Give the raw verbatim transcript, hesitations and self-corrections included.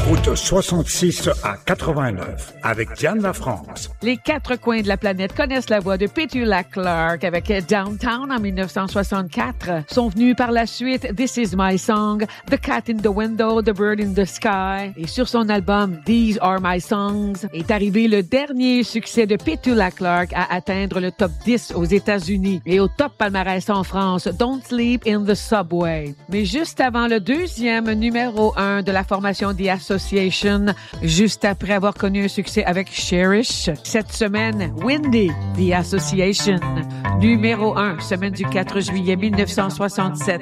route soixante-six à quatre-vingt-neuf avec Diane Lafrance. Les quatre coins de la planète connaissent la voix de Petula Clark avec Downtown en dix-neuf cent soixante-quatre. Sont venus par la suite This Is My Song, The Cat in the Window, The Bird in the Sky. Et sur son album These Are My Songs est arrivé le dernier succès de Petula Clark à atteindre le top dix aux États-Unis et au top palmarès en France, Don't Sleep in the Subway. Mais juste avant le deuxième numéro un de la formation The Association, juste après avoir connu un succès avec Cherish, cette semaine, Windy, The Association, numéro un, semaine du quatre juillet mille neuf cent soixante-sept.